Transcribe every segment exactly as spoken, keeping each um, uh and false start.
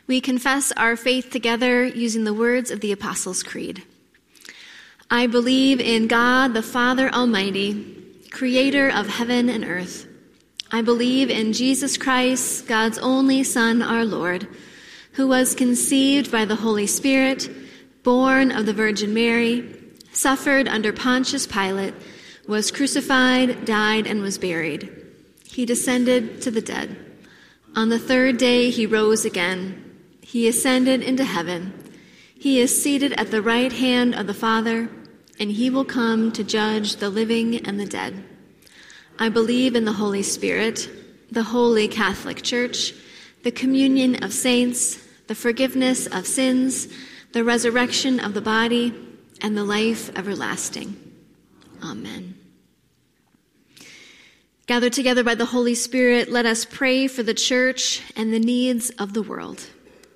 We confess our faith together using the words of the Apostles' Creed. I believe in God, the Father Almighty, creator of heaven and earth. I believe in Jesus Christ, God's only Son, our Lord, who was conceived by the Holy Spirit, born of the Virgin Mary, suffered under Pontius Pilate, was crucified, died, and was buried. He descended to the dead. On the third day he rose again. He ascended into heaven. He is seated at the right hand of the Father, and he will come to judge the living and the dead. I believe in the Holy Spirit, the Holy Catholic Church, the communion of saints, the forgiveness of sins, the resurrection of the body, and the life everlasting. Amen. Gathered together by the Holy Spirit, let us pray for the church and the needs of the world.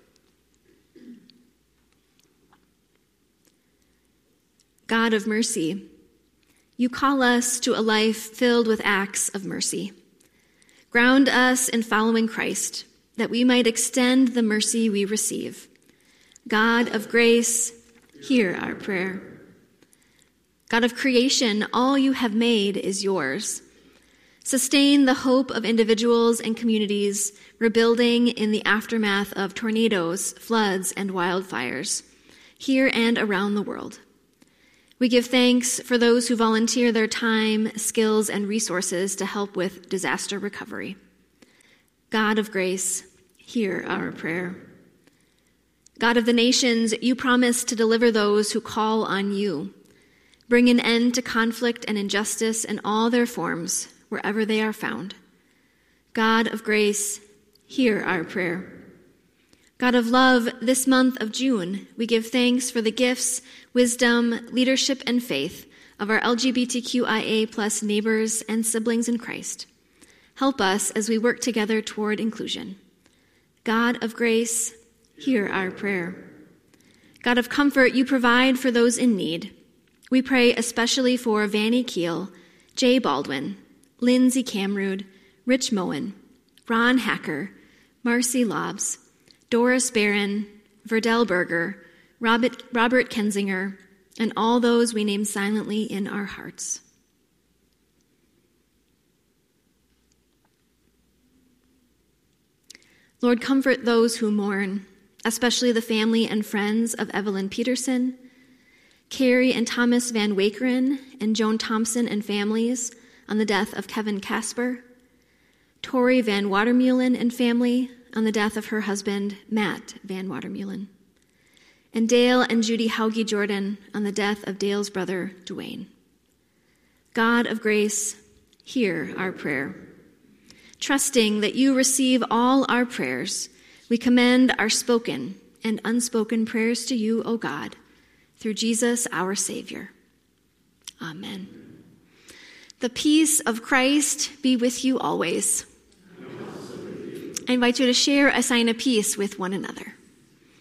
God of mercy, you call us to a life filled with acts of mercy. Ground us in following Christ, that we might extend the mercy we receive. God of grace, hear our prayer. God of creation, all you have made is yours. Sustain the hope of individuals and communities rebuilding in the aftermath of tornadoes, floods, and wildfires, here and around the world. We give thanks for those who volunteer their time, skills, and resources to help with disaster recovery. God of grace, hear our prayer. God of the nations, you promise to deliver those who call on you. Bring an end to conflict and injustice in all their forms, wherever they are found. God of grace, hear our prayer. God of love, this month of June, we give thanks for the gifts, wisdom, leadership, and faith of our L G B T Q I A plus neighbors and siblings in Christ. Help us as we work together toward inclusion. God of grace, hear our prayer. God of comfort, you provide for those in need. We pray especially for Vanny Keel, Jay Baldwin, Lindsay Camrood, Rich Moen, Ron Hacker, Marcy Lobbs, Doris Barron, Verdell Berger, Robert, Robert Kensinger, and all those we name silently in our hearts. Lord, comfort those who mourn, especially the family and friends of Evelyn Peterson, Carrie and Thomas Van Wakeren, and Joan Thompson and families on the death of Kevin Casper, Tori Van Watermeulen and family on the death of her husband, Matt Van Watermeulen, and Dale and Judy Hauge Jordan on the death of Dale's brother, Dwayne. God of grace, hear our prayer. Trusting that you receive all our prayers, we commend our spoken and unspoken prayers to you, O God, through Jesus our Savior. Amen. The peace of Christ be with you always. I invite you to share a sign of peace with one another.